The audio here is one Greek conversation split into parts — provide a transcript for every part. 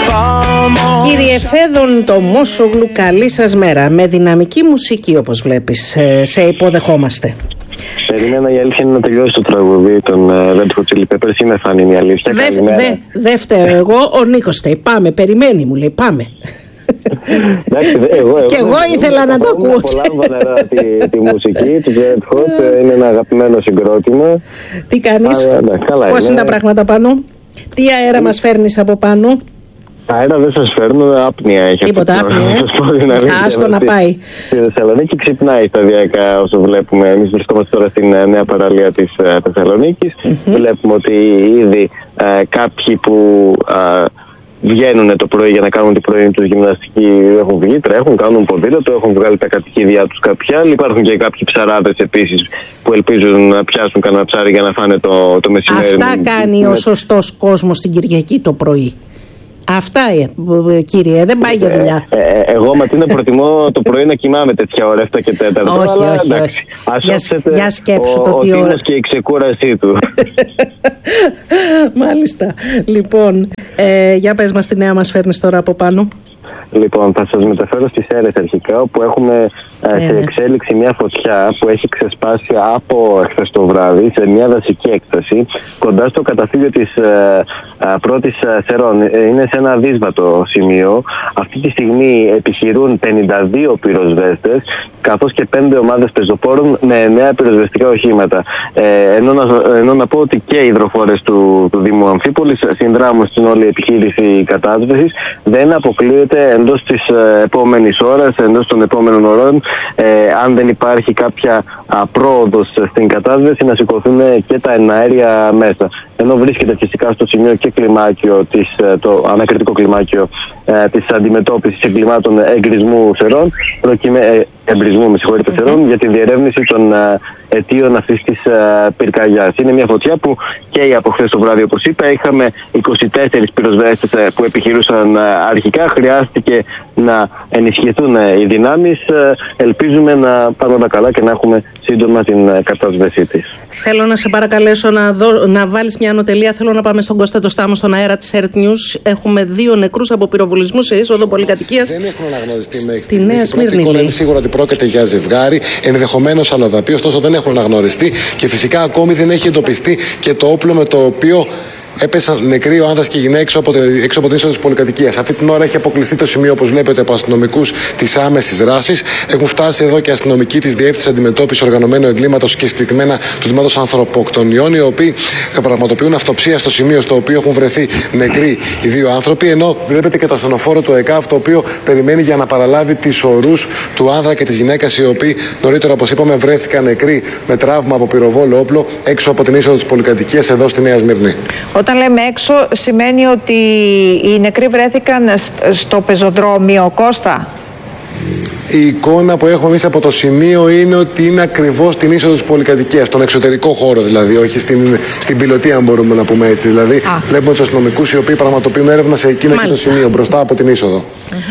Κύριε Φέδων Τομόσογλου, καλή σας μέρα. Με δυναμική μουσική, όπως βλέπεις, σε υποδεχόμαστε. Περίμενα, η αλήθεια είναι να τελειώσει το τραγούδι των Red Hot Chili Peppers. Είμαι φαν, είναι η αλήθεια. Δεν φταίω εγώ, ο Νίκος φταίει. Πάμε, περιμένει, μου λέει, πάμε. Και εγώ ήθελα να το ακούω. Απολάμβανα τη μουσική του Red Hot, είναι ένα αγαπημένο συγκρότημα. Τι κάνεις, πώς είναι τα πράγματα πάνω, τι αέρα μας φέρνεις από πάνω? Αέρα δεν σας φέρνω, άπνοια έχει. Τίποτα άπνοια, άστο να πάει. Στη Θεσσαλονίκη ξυπνάει σταδιακά όσο βλέπουμε. Εμείς βρισκόμαστε τώρα στην νέα παραλία της Θεσσαλονίκης. Βλέπουμε ότι ήδη κάποιοι που βγαίνουν το πρωί για να κάνουν την πρωινή τους γυμναστική έχουν βγει, τρέχουν, κάνουν ποδήλατο, έχουν βγάλει τα κατοικίδια τους κάποιοι άλλοι. Υπάρχουν και κάποιοι ψαράδες επίσης που ελπίζουν να πιάσουν κανένα ψάρι για να φάνε το μεσημέρι. Αυτά κάνει ο σωστός κόσμος την Κυριακή το πρωί. Αυτά, κύριε, δεν πάει για δουλειά. Εγώ Ματίνα προτιμώ το πρωί να κοιμάμαι τέτοια ώρα, 7 και 4. Όχι. Για σκέψου το τι ώρα. Και η ξεκούρασή του. Μάλιστα. Λοιπόν, για πες μας, τη νέα μας φέρνεις τώρα από πάνω. Λοιπόν, θα σας μεταφέρω στις Σέρρες αρχικά, όπου έχουμε σε εξέλιξη μια φωτιά που έχει ξεσπάσει από εχθές το βράδυ σε μια δασική έκταση κοντά στο καταφύγιο της πρώτης Σερών. Είναι σε ένα αδύσβατο σημείο. Αυτή τη στιγμή επιχειρούν 52 πυροσβέστες καθώς και 5 ομάδες πεζοπόρων με 9 πυροσβεστικά οχήματα. Ενώ να πω ότι και οι υδροφόρες του Δήμου Αμφίπολης συνδράμουν στην όλη επιχείρηση κατάσβεσης. Δεν αποκλείεται εντός της επόμενης ώρας, εντός των επόμενων ωρών, αν δεν υπάρχει κάποια πρόοδος στην κατάσβεση, να σηκωθούν και τα εναέρια μέσα. Ενώ βρίσκεται φυσικά στο σημείο και κλιμάκιο, το ανακριτικό κλιμάκιο της αντιμετώπισης εγκλημάτων εμπρισμού σερών, για τη διερεύνηση των αιτίων αυτής της πυρκαγιάς. Είναι μια φωτιά που καίει από χθες το βράδυ, όπως είπα. Είχαμε 24 πυροσβέστες που επιχειρούσαν αρχικά. Χρειάστηκε να ενισχυθούν οι δυνάμεις. Ελπίζουμε να πάμε όλα καλά και να έχουμε σύντομα την κατάσβεσή της. Θέλω να σε παρακαλέσω να βάλεις μια ανωτελεία. Θέλω να πάμε στον Κώστα το Στάμο, στον αέρα της Earth News. Έχουμε 2 νεκρούς από πυροβολισμούς σε είσοδο πολυκατοικίας. Δεν έχουν αναγνωριστεί μέχρι στη Νέα Σμύρνη. Είναι σίγουρο ότι πρόκειται για ζευγάρι, ενδεχομένως αλλοδαπή, ωστόσο δεν έχουν αναγνωριστεί και φυσικά ακόμη δεν έχει εντοπιστεί και το όπλο με το οποίο έπεσαν νεκροί ο άνδρας και η γυναίκα έξω από την είσοδο της πολυκατοικίας. Αυτή την ώρα έχει αποκλειστεί το σημείο, όπως βλέπετε, από αστυνομικούς της άμεσης δράσης. Έχουν φτάσει εδώ και αστυνομικοί της Διεύθυνσης Αντιμετώπισης Οργανωμένου Εγκλήματος και συγκεκριμένα του Τμήματος Ανθρωποκτονιών, οι οποίοι πραγματοποιούν αυτοψία στο σημείο στο οποίο έχουν βρεθεί νεκροί οι 2 άνθρωποι. Ενώ βλέπετε και το ασθενοφόρο του ΕΚΑΒ, το οποίο περιμένει για να παραλάβει τις ορούς του άνδρα και της γυναίκας, οι οποίοι νωρίτερα, όπως είπαμε, βρέθηκαν νεκροί με τραύμα από πυροβόλο όπλο έξω από την είσοδο της πολυκατοικίας εδώ στη Νέα Σμύρνη. Όταν λέμε έξω, σημαίνει ότι οι νεκροί βρέθηκαν στο πεζοδρόμιο, Κώστα. Η εικόνα που έχουμε εμείς από το σημείο είναι ότι είναι ακριβώς στην είσοδο της πολυκατοικίας, στον εξωτερικό χώρο δηλαδή, όχι στην πιλωτή, αν μπορούμε να πούμε έτσι. Δηλαδή, βλέπουμε τους αστυνομικούς οι οποίοι πραγματοποιούν έρευνα σε εκείνο και το σημείο, μπροστά από την είσοδο.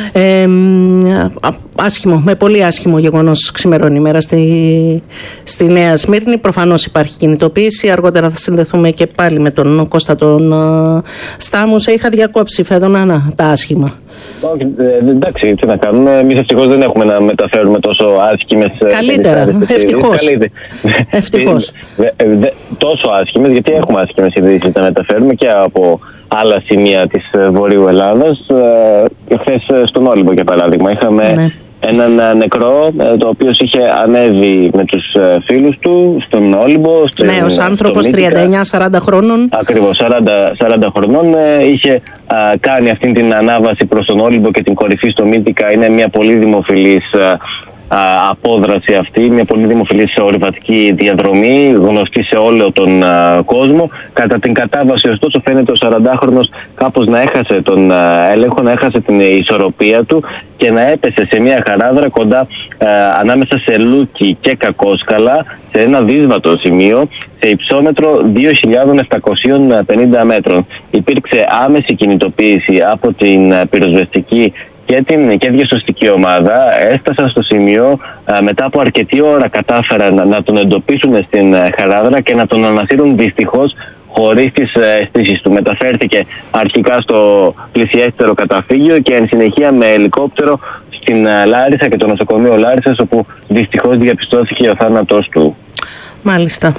Άσχημο, με πολύ άσχημο γεγονός ξημερώνει η μέρα στη Νέα Σμύρνη. Προφανώς υπάρχει κινητοποίηση. Αργότερα θα συνδεθούμε και πάλι με τον Κώστα τον Στάμου. Σε είχα διακόψει, Φέδωνα, τα άσχημα. Εντάξει, τι να κάνουμε. Εμείς ευτυχώς δεν έχουμε να μεταφέρουμε τόσο άσχημες. Καλύτερα, ευτυχώς. Τόσο άσχημες, γιατί έχουμε άσχημες ειδήσεις να μεταφέρουμε και από άλλα σημεία της Βορείου Ελλάδας. Χθες στον Όλυμπο, για παράδειγμα, είχαμε έναν νεκρό, το οποίος είχε ανέβει με τους φίλους του στον Όλυμπο. Νέος άνθρωπος, 39-40 χρόνων. Ακριβώς, 40 χρονών. Είχε κάνει αυτή την ανάβαση προς τον Όλυμπο και την κορυφή στο Μύτικα. Είναι μια πολύ δημοφιλής απόδραση αυτή, μια πολύ δημοφιλής ορειβατική διαδρομή, γνωστή σε όλο τον κόσμο. Κατά την κατάβαση, ωστόσο, φαίνεται ο 40χρονος κάπως να έχασε τον έλεγχο, να έχασε την ισορροπία του και να έπεσε σε μια χαράδρα κοντά ανάμεσα σε Λούκι και Κακόσκαλα, σε ένα δύσβατο σημείο, σε υψόμετρο 2.750 μέτρων. Υπήρξε άμεση κινητοποίηση από την πυροσβεστική και διασωστική ομάδα. Έφτασαν στο σημείο, μετά από αρκετή ώρα κατάφεραν να τον εντοπίσουν στην χαράδρα και να τον ανασύρουν δυστυχώς χωρίς τις αισθήσεις του. Μεταφέρθηκε αρχικά στο πλησιέστερο καταφύγιο και εν συνεχεία με ελικόπτερο στην Λάρισα και το νοσοκομείο Λάρισσας, όπου δυστυχώς διαπιστώθηκε ο θάνατός του. Μάλιστα.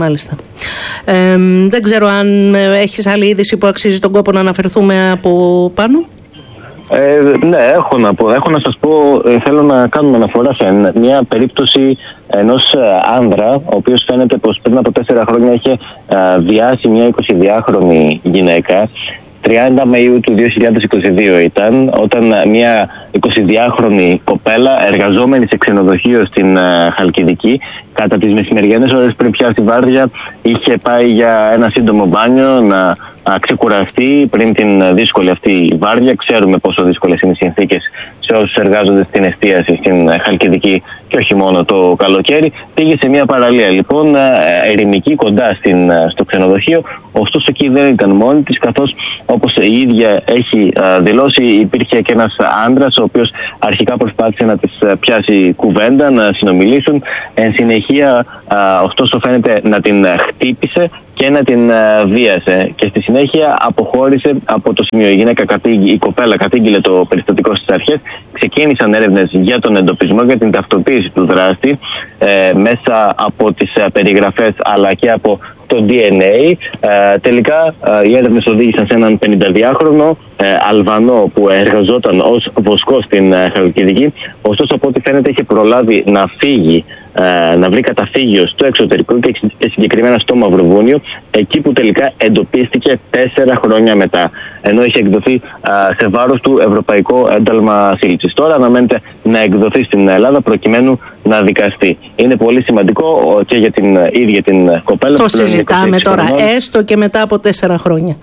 Δεν ξέρω αν έχεις άλλη είδηση που αξίζει τον κόπο να αναφερθούμε από πάνω. Ναι, έχω να σας πω, θέλω να κάνουμε αναφορά σε μια περίπτωση ενός άνδρα, ο οποίος φαίνεται πως πριν από 4 χρόνια είχε βιάσει μια 22χρονη γυναίκα. 30 Μαΐου του 2022 ήταν, όταν μια 22χρονη κοπέλα εργαζόμενη σε ξενοδοχείο στην Χαλκιδική, κατά τις μεσημεριανές ώρες πριν πιάσει βάρδια, είχε πάει για ένα σύντομο μπάνιο να ξεκουραστεί πριν την δύσκολη αυτή βάρδια. Ξέρουμε πόσο δύσκολες είναι οι συνθήκες σε όσους εργάζονται στην εστίαση στην Χαλκιδική και όχι μόνο το καλοκαίρι. Πήγε σε μια παραλία λοιπόν ερημική κοντά στο ξενοδοχείο, ωστόσο εκεί δεν ήταν μόνη της, καθώς όπως η ίδια έχει δηλώσει υπήρχε και ένας άντρας ο οποίος αρχικά προσπάθησε να της πιάσει κουβέντα, να συνομιλήσουν. Εν συνεχεία ωστόσο φαίνεται να την χτύπησε και να την βίασε και στη συνέχεια αποχώρησε από το σημείο. Η κοπέλα κατήγγειλε το περιστατικό στις αρχές. Ξεκίνησαν έρευνες για τον εντοπισμό, για την ταυτοποίηση του δράστη μέσα από τις περιγραφές αλλά και από το DNA. Τελικά οι έρευνες οδήγησαν σε έναν 52χρονο Αλβανό που εργαζόταν ως βοσκός στην Χαλκιδική. Ωστόσο, από ό,τι φαίνεται, είχε προλάβει να φύγει, να βρει καταφύγιο στο εξωτερικό και συγκεκριμένα στο Μαυροβούνιο, εκεί που τελικά εντοπίστηκε 4 χρόνια μετά, ενώ είχε εκδοθεί σε βάρος του ευρωπαϊκό ένταλμα σύλληψης. Τώρα αναμένεται να εκδοθεί στην Ελλάδα προκειμένου να δικαστεί. Είναι πολύ σημαντικό και για την ίδια την κοπέλα. Το συζητάμε τώρα, έστω και μετά από 4 χρόνια.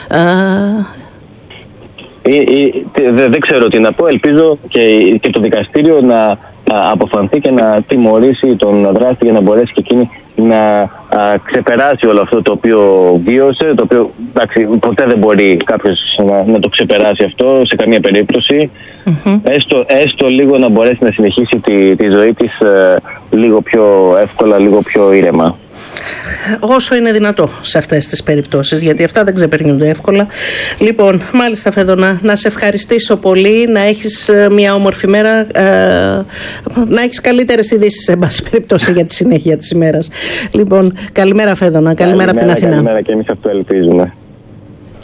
Δεν ξέρω τι να πω. Ελπίζω και το δικαστήριο να αποφανθεί και να τιμωρήσει τον δράστη για να μπορέσει και εκείνη να ξεπεράσει όλο αυτό το οποίο βίωσε, το οποίο εντάξει, ποτέ δεν μπορεί κάποιος να το ξεπεράσει αυτό σε καμία περίπτωση. Έστω λίγο να μπορέσει να συνεχίσει τη ζωή της λίγο πιο εύκολα, λίγο πιο ήρεμα. Όσο είναι δυνατό σε αυτές τις περιπτώσεις, γιατί αυτά δεν ξεπερνιούνται εύκολα. Λοιπόν, μάλιστα Φέδωνα, να σε ευχαριστήσω πολύ, να έχεις μια όμορφη μέρα, να έχεις καλύτερες ειδήσεις σε πάση περιπτώσει για τη συνέχεια της ημέρας. Λοιπόν, καλημέρα Φέδωνα, καλημέρα από την Αθηνά. Καλημέρα και εμείς αυτό ελπίζουμε.